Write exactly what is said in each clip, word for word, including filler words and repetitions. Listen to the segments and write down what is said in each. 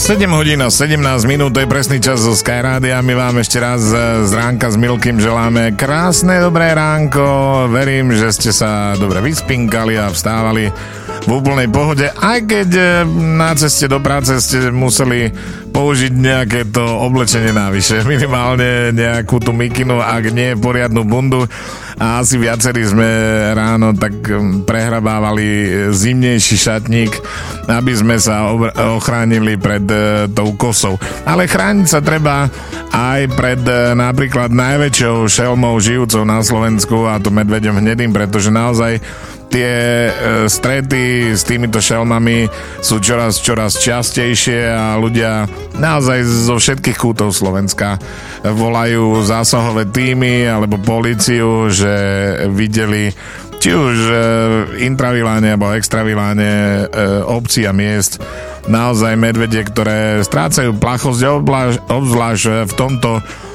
sedem hodín a sedemnásť minút, to je presný čas zo Sky Rádia. My vám ešte raz z ránka s Milkym želáme krásne, dobré ránko. Verím, že ste sa dobre vyspinkali a vstávali v úplnej pohode. Aj keď na ceste do práce ste museli použiť nejaké to oblečenie navyše. Minimálne nejakú tú mikinu, ak nie poriadnu bundu. A asi viacerí sme ráno tak prehrabávali zimnejší šatník, aby sme sa obr- ochránili pred e, tou kosou. Ale chrániť sa treba aj pred e, napríklad najväčšou šelmou žijúcou na Slovensku, a to medveďom hnedým, pretože naozaj tie e, strety s týmito šelmami sú čoraz, čoraz častejšie a ľudia naozaj zo všetkých kútov Slovenska volajú zásahové týmy alebo políciu, že videli či už e, intraviláne alebo extraviláne e, obcí a miest naozaj medvede, ktoré strácajú plachosť, obzvlášť v tomto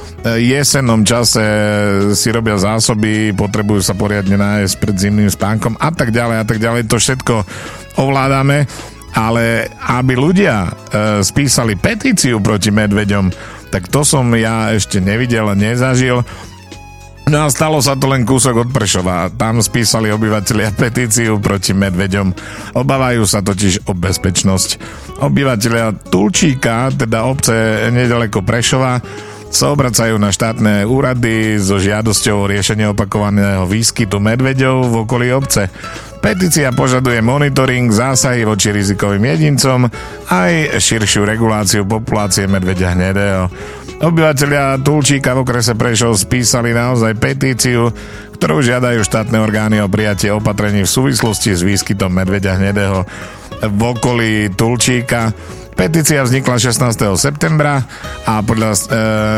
jesennom čase si robia zásoby, potrebujú sa poriadne nájsť pred zimným spánkom a tak ďalej a tak ďalej. To všetko ovládame, ale aby ľudia e, spísali petíciu proti medveďom, tak to som ja ešte nevidel, nezažil. No a stalo sa to len kúsok od Prešova. Tam spísali obyvatelia petíciu proti medveďom. Obávajú sa totiž o bezpečnosť. Obyvatelia Tulčíka, teda obce nedaleko Prešova, sa obracajú na štátne úrady so žiadosťou o riešenie opakovaného výskytu medveďov v okolí obce. Petícia požaduje monitoring, zásahy voči rizikovým jedincom aj širšiu reguláciu populácie medveďa hnedého. Obyvatelia Tulčíka v okrese Prešov spísali naozaj petíciu, ktorou žiadajú štátne orgány o prijatie opatrení v súvislosti s výskytom medveďa hnedého v okolí Tulčíka. Petícia vznikla šestnásteho septembra a podľa e,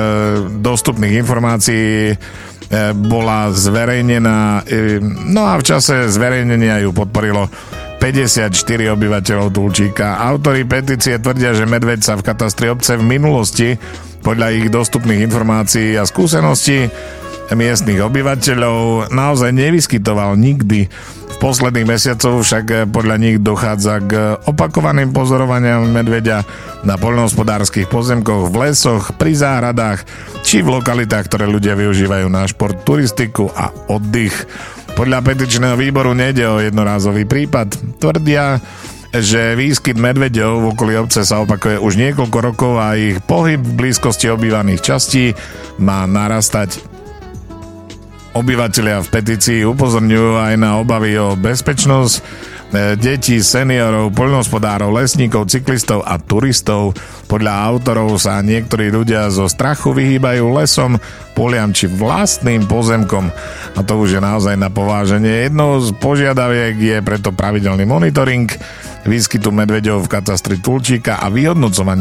dostupných informácií e, bola zverejnená, e, no a v čase zverejnenia ju podporilo päťdesiatštyri obyvateľov Tulčíka. Autori petície tvrdia, že medveď sa v katastri obce v minulosti podľa ich dostupných informácií a skúseností miestnych obyvateľov naozaj nevyskytoval nikdy. V posledných mesiacoch však podľa nich dochádza k opakovaným pozorovaniam medveďa na poľnohospodárskych pozemkoch, v lesoch, pri záhradách či v lokalitách, ktoré ľudia využívajú na šport, turistiku a oddych. Podľa petičného výboru nejde o jednorázový prípad. Tvrdia, že výskyt medveďov v okolí obce sa opakuje už niekoľko rokov a ich pohyb v blízkosti obývaných častí má narastať. Obyvatelia v petícii upozorňujú aj na obavy o bezpečnosť detí, seniorov, poľnohospodárov, lesníkov, cyklistov a turistov. Podľa autorov sa niektorí ľudia zo strachu vyhýbajú lesom, poliam či vlastným pozemkom. A to už je naozaj na pováženie. Jednou z požiadaviek je preto pravidelný monitoring výskytu medveďov v katastri Tulčíka a vyhodnocovanie